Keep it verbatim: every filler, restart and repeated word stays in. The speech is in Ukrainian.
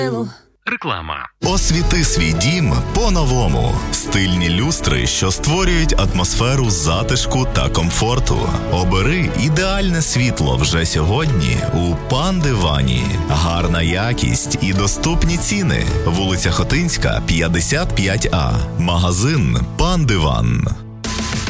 Реклама. Освіти свій дім по-новому. Стильні люстри, що створюють атмосферу затишку та комфорту. Обери ідеальне світло вже сьогодні у Пан Дивані. Гарна якість і доступні ціни. Вулиця Хотинська, п'ятдесят п'ять А. Магазин Пан Диван.